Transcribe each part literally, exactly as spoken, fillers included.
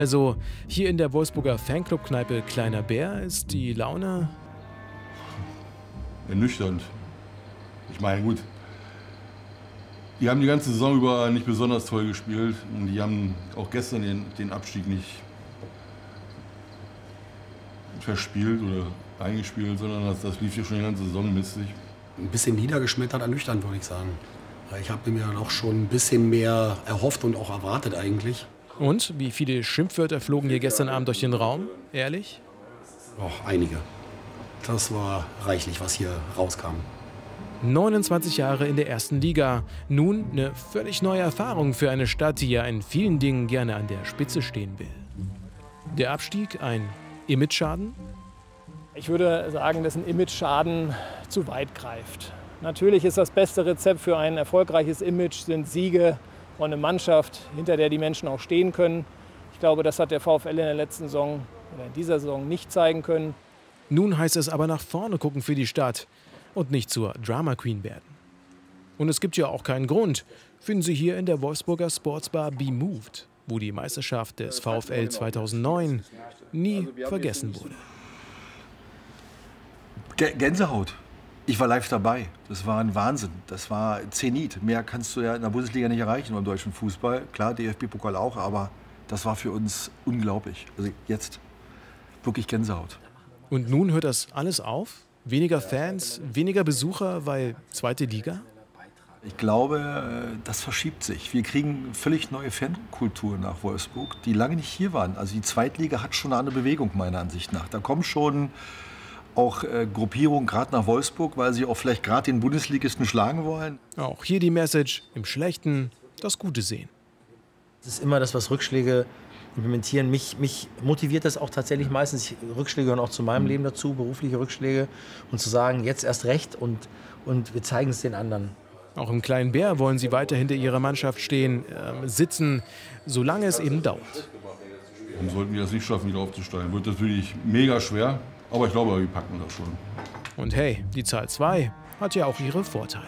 Also hier in der Wolfsburger Fanclub-Kneipe Kleiner Bär ist die Laune ernüchternd. Ich meine, gut, die haben die ganze Saison über nicht besonders toll gespielt und die haben auch gestern den, den Abstieg nicht verspielt oder eingespielt, sondern das, das lief ja schon die ganze Saison mistig. Ein bisschen niedergeschmettert, ernüchternd, würde ich sagen. Ich habe mir noch schon ein bisschen mehr erhofft und auch erwartet eigentlich. Und wie viele Schimpfwörter flogen hier gestern Abend durch den Raum? Ehrlich? Oh, einige. Das war reichlich, was hier rauskam. neunundzwanzig Jahre in der ersten Liga. Nun eine völlig neue Erfahrung für eine Stadt, die ja in vielen Dingen gerne an der Spitze stehen will. Der Abstieg ein Imageschaden? Ich würde sagen, dass ein Imageschaden zu weit greift. Natürlich ist das beste Rezept für ein erfolgreiches Image sind Siege und eine Mannschaft, hinter der die Menschen auch stehen können. Ich glaube, das hat der VfL in der letzten Saison oder in dieser Saison nicht zeigen können. Nun heißt es aber nach vorne gucken für die Stadt und nicht zur Drama Queen werden. Und es gibt ja auch keinen Grund, finden Sie hier in der Wolfsburger Sportsbar Be Moved, wo die Meisterschaft des VfL zweitausendneun nie vergessen wurde. Gänsehaut. Ich war live dabei. Das war ein Wahnsinn. Das war Zenit. Mehr kannst du ja in der Bundesliga nicht erreichen beim deutschen Fußball. Klar, D F B-Pokal auch, aber das war für uns unglaublich. Also jetzt wirklich Gänsehaut. Und nun hört das alles auf? Weniger Fans, weniger Besucher, weil zweite Liga? Ich glaube, das verschiebt sich. Wir kriegen völlig neue Fankultur nach Wolfsburg, die lange nicht hier waren. Also die Zweitliga hat schon eine Bewegung, meiner Ansicht nach. Da kommen schon auch äh, Gruppierungen gerade nach Wolfsburg, weil sie auch vielleicht gerade den Bundesligisten schlagen wollen. Auch hier die Message, im Schlechten das Gute sehen. Es ist immer das, was Rückschläge implementieren. Mich, mich motiviert das auch tatsächlich meistens. Rückschläge gehören auch zu meinem Leben dazu, berufliche Rückschläge. Und zu sagen, jetzt erst recht und, und wir zeigen es den anderen. Auch im Kleinen Bär wollen sie weiter hinter ihrer Mannschaft stehen, äh, sitzen, solange es eben dauert. Warum sollten wir das nicht schaffen, wieder aufzusteigen? Wird natürlich mega schwer. Aber ich glaube, wir packen das schon. Und hey, die Zahl zwei hat ja auch ihre Vorteile.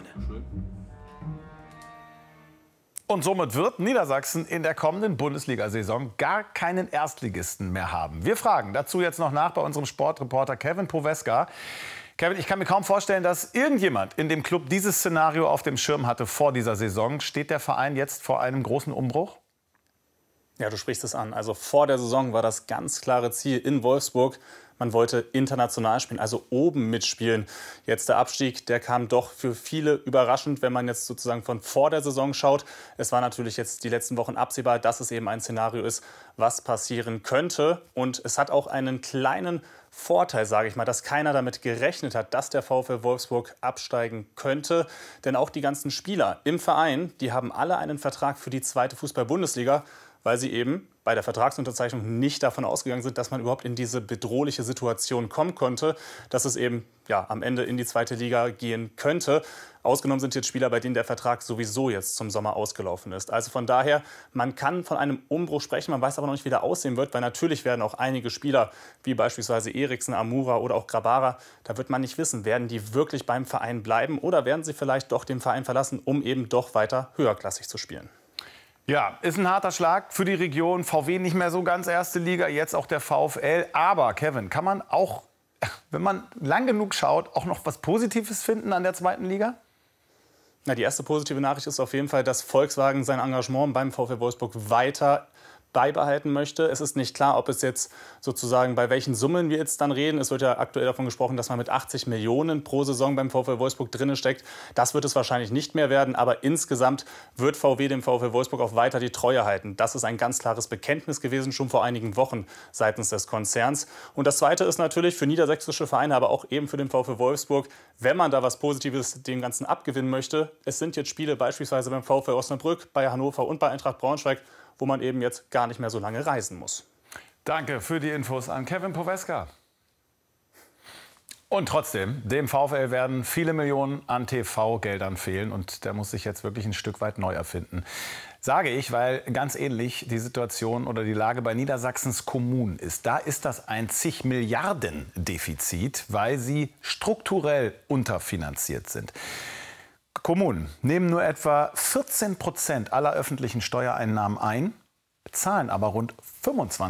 Und somit wird Niedersachsen in der kommenden Bundesliga-Saison gar keinen Erstligisten mehr haben. Wir fragen dazu jetzt noch nach bei unserem Sportreporter Kevin Poweska. Kevin, ich kann mir kaum vorstellen, dass irgendjemand in dem Club dieses Szenario auf dem Schirm hatte vor dieser Saison. Steht der Verein jetzt vor einem großen Umbruch? Ja, du sprichst es an. Also vor der Saison war das ganz klare Ziel in Wolfsburg. Man wollte international spielen, also oben mitspielen. Jetzt der Abstieg, der kam doch für viele überraschend, wenn man jetzt sozusagen von vor der Saison schaut. Es war natürlich jetzt die letzten Wochen absehbar, dass es eben ein Szenario ist, was passieren könnte. Und es hat auch einen kleinen Vorteil, sage ich mal, dass keiner damit gerechnet hat, dass der VfL Wolfsburg absteigen könnte. Denn auch die ganzen Spieler im Verein, die haben alle einen Vertrag für die zweite Fußball-Bundesliga, weil sie eben bei der Vertragsunterzeichnung nicht davon ausgegangen sind, dass man überhaupt in diese bedrohliche Situation kommen konnte, dass es eben ja, am Ende in die zweite Liga gehen könnte. Ausgenommen sind jetzt Spieler, bei denen der Vertrag sowieso jetzt zum Sommer ausgelaufen ist. Also von daher, man kann von einem Umbruch sprechen, man weiß aber noch nicht, wie der aussehen wird, weil natürlich werden auch einige Spieler, wie beispielsweise Eriksen, Amura oder auch Grabara, da wird man nicht wissen, werden die wirklich beim Verein bleiben oder werden sie vielleicht doch den Verein verlassen, um eben doch weiter höherklassig zu spielen. Ja, ist ein harter Schlag für die Region. VW nicht mehr so ganz erste Liga, jetzt auch der VfL. Aber, Kevin, kann man auch, wenn man lang genug schaut, auch noch was Positives finden an der zweiten Liga? Na, die erste positive Nachricht ist auf jeden Fall, dass Volkswagen sein Engagement beim VfL Wolfsburg weiter beibehalten möchte. Es ist nicht klar, ob es jetzt sozusagen bei welchen Summen wir jetzt dann reden. Es wird ja aktuell davon gesprochen, dass man mit achtzig Millionen pro Saison beim VfL Wolfsburg drinne steckt. Das wird es wahrscheinlich nicht mehr werden, aber insgesamt wird V W dem VfL Wolfsburg auch weiter die Treue halten. Das ist ein ganz klares Bekenntnis gewesen, schon vor einigen Wochen seitens des Konzerns. Und das Zweite ist natürlich für niedersächsische Vereine, aber auch eben für den VfL Wolfsburg, wenn man da was Positives dem Ganzen abgewinnen möchte. Es sind jetzt Spiele beispielsweise beim VfL Osnabrück, bei Hannover und bei Eintracht Braunschweig, wo man eben jetzt gar nicht mehr so lange reisen muss. Danke für die Infos an Kevin Poweska. Und trotzdem, dem VfL werden viele Millionen an T V-Geldern fehlen und der muss sich jetzt wirklich ein Stück weit neu erfinden. Sage ich, weil ganz ähnlich die Situation oder die Lage bei Niedersachsens Kommunen ist. Da ist das ein zig Milliarden Defizit, weil sie strukturell unterfinanziert sind. Kommunen nehmen nur etwa vierzehn Prozent aller öffentlichen Steuereinnahmen ein, bezahlen aber rund fünfundzwanzig